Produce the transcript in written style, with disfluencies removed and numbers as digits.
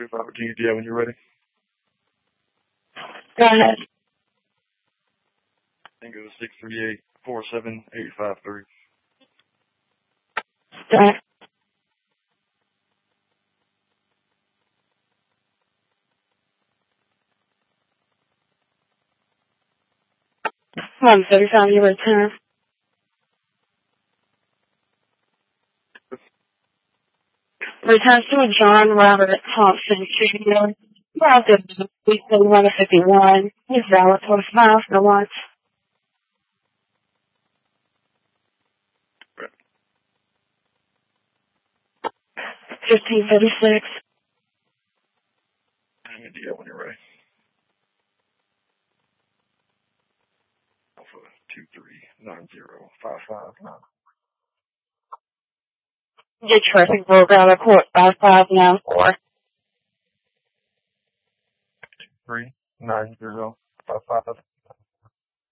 25 Virginia, yeah, when you're ready. Go ahead. Then go to 638-47853. Go ahead. One 35 you return. Return to John Robert Thompson Jr. Welcome to weekly 151. He's valid 25 for lunch. 1536. Yeah, when you're ready. Alpha 2390559. Get traffic broke out of court 5594. 39055.